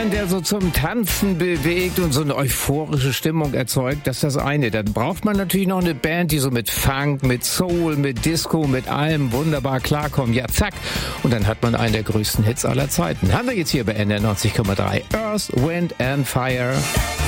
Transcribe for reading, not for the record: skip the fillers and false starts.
Der so zum Tanzen bewegt und so eine euphorische Stimmung erzeugt, das ist das eine. Dann braucht man natürlich noch eine Band, die so mit Funk, mit Soul, mit Disco, mit allem wunderbar klarkommt. Ja, zack. Und dann hat man einen der größten Hits aller Zeiten. Haben wir jetzt hier bei NDR 90,3. Earth, Wind and Fire.